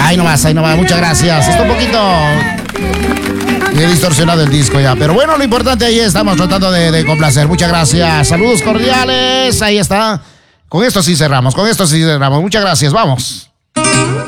Ahí nomás, muchas gracias. Está un poquito distorsionado el disco ya, pero bueno, lo importante ahí estamos tratando de complacer. Muchas gracias, saludos cordiales, ahí está. Con esto sí cerramos, muchas gracias, vamos.